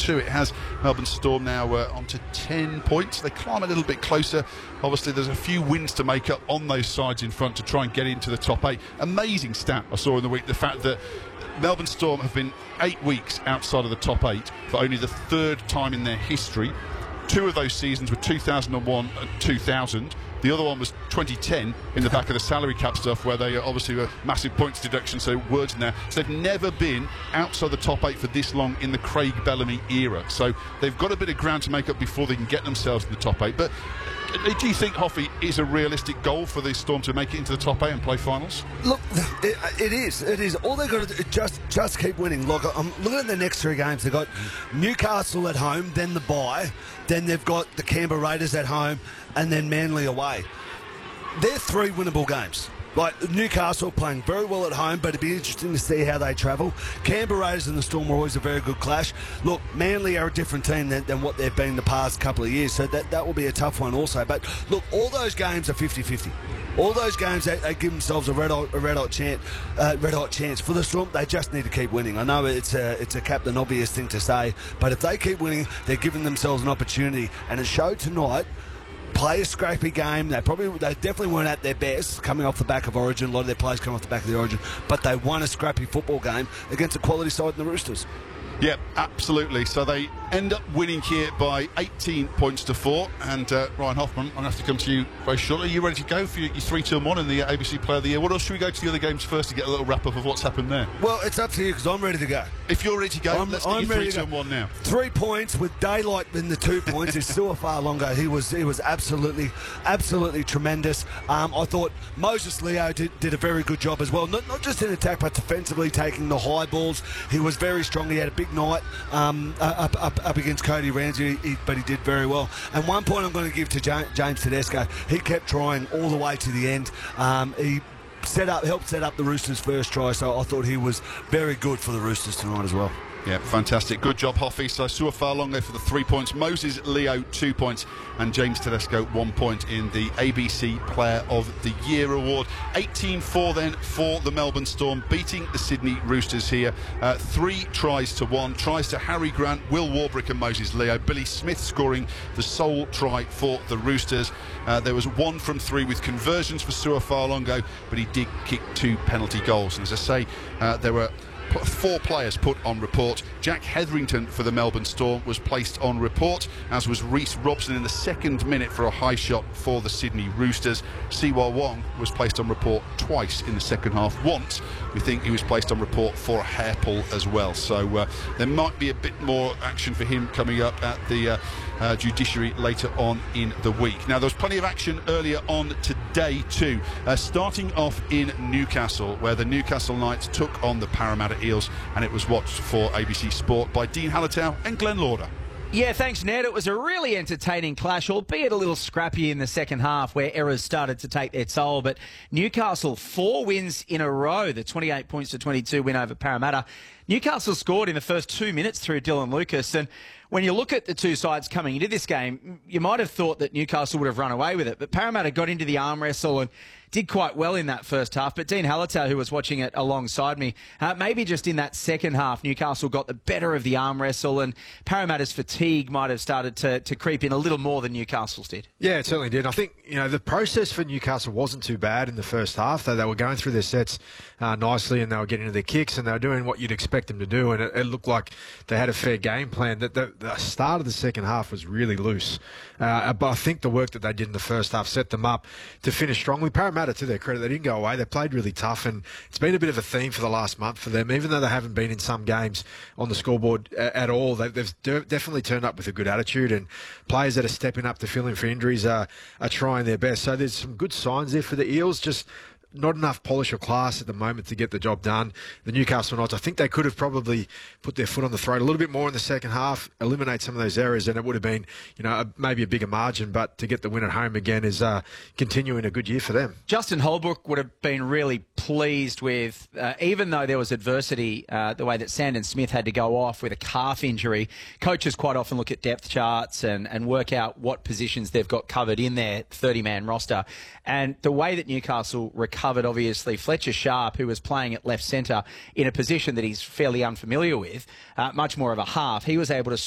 2. It has Melbourne Storm now onto 10 points. They climb a little bit closer. Obviously, there's a few wins to make up on those sides in front to try and get into the top 8. Amazing stat I saw in the week, the fact that Melbourne Storm have been 8 weeks outside of the top 8 for only the 3rd time in their history. 2 of those seasons were 2001 and 2000. The other one was 2010 in the back of the salary cap stuff, where they obviously were massive points deduction, so words in there. So they've never been outside the top 8 for this long in the Craig Bellamy era. So they've got a bit of ground to make up before they can get themselves in the top 8. But do you think, Hoffy, is a realistic goal for the Storm to make it into the top 8 and play finals? Look, it is. All they've got to do is just keep winning. Look, I'm looking at the next 3 games. They've got Newcastle at home, then the bye, then they've got the Canberra Raiders at home, and then Manly away. They're 3 winnable games. Like, Newcastle playing very well at home, but it'd be interesting to see how they travel. Canberra Raiders and the Storm are always a very good clash. Look, Manly are a different team than what they've been the past couple of years, so that will be a tough one also. But, look, all those games are 50-50. All those games, they give themselves a red hot chance. For the Storm, they just need to keep winning. I know it's a Captain Obvious thing to say, but if they keep winning, they're giving themselves an opportunity. And it showed tonight. Play a scrappy game. They definitely weren't at their best coming off the back of Origin. A lot of their players come off the back of the Origin, but they won a scrappy football game against a quality side in the Roosters. Yeah, absolutely. So they end up winning here by 18 points to 4. And Ryan Hoffman, I'm going to have to come to you very shortly. Are you ready to go for your 3-2-1 in the ABC Player of the Year? What else should we go to the other games first to get a little wrap-up of what's happened there? Well, it's up to you because I'm ready to go. If you're ready to go, let's get your 3-2-1 now. 3 points with daylight in the 2 points is Suafar Longo. He was absolutely tremendous. I thought Moses Leo did a very good job as well. Not just in attack, but defensively taking the high balls. He was very strong. He had a big night up against Cody Ramsey, but he did very well. And one point I'm going to give to James Tedesco. He kept trying all the way to the end. He helped set up the Roosters' first try, so I thought he was very good for the Roosters tonight as well. Yeah, fantastic. Good job, Hoffy. So Suafar Longo for the 3 points, Moses Leo 2 points, and James Tedesco 1 point in the ABC Player of the Year award. 18-4 then for the Melbourne Storm, beating the Sydney Roosters here. 3 tries to 1. Tries to Harry Grant, Will Warbrick and Moses Leo. Billy Smith scoring the sole try for the Roosters. There was 1 from 3 with conversions for Suafar Longo, but he did kick 2 penalty goals. And as I say, there were 4 players put on report. Jack Hetherington for the Melbourne Storm was placed on report, as was Reece Robson in the 2nd minute for a high shot for the Sydney Roosters. Siwa Wong was placed on report twice in the second half. Once, we think he was placed on report for a hair pull as well. So there might be a bit more action for him coming up at the judiciary later on in the week. Now, there was plenty of action earlier on today too. Starting off in Newcastle, where the Newcastle Knights took on the Parramatta Eels, and it was watched for ABC Sport by Dean Hallertau and Glenn Lauder. Yeah, thanks, Ned. It was a really entertaining clash, albeit a little scrappy in the second half where errors started to take their toll. But Newcastle, 4 wins in a row, the 28 points to 22 win over Parramatta. Newcastle scored in the first 2 minutes through Dylan Lucas. And when you look at the two sides coming into this game, you might have thought that Newcastle would have run away with it. But Parramatta got into the arm wrestle and did quite well in that first half. But Dean Hallertau, who was watching it alongside me, maybe just in that second half, Newcastle got the better of the arm wrestle, and Parramatta's fatigue might have started to creep in a little more than Newcastle's did. Yeah, it certainly did. I think, the process for Newcastle wasn't too bad in the first half. They were going through their sets nicely, and they were getting into their kicks, and they were doing what you'd expect them to do, and it looked like they had a fair game plan. The start of the second half was really loose. But I think the work that they did in the first half set them up to finish strongly. Parramatta, to their credit, they didn't go away. They played really tough, and it's been a bit of a theme for the last month for them. Even though they haven't been in some games on the scoreboard at all, they've definitely turned up with a good attitude, and players that are stepping up to fill in for injuries are trying their best. So there's some good signs there for the Eels. Just not enough polish or class at the moment to get the job done. The Newcastle Knights, I think they could have probably put their foot on the throat a little bit more in the second half, eliminate some of those errors, and it would have been, maybe a bigger margin. But to get the win at home again is continuing a good year for them. Justin Holbrook would have been really pleased with, even though there was adversity, the way that Sandon Smith had to go off with a calf injury. Coaches quite often look at depth charts and work out what positions they've got covered in their 30-man roster. And the way that Newcastle recovered, obviously, Fletcher Sharp, who was playing at left centre in a position that he's fairly unfamiliar with, much more of a half, he was able to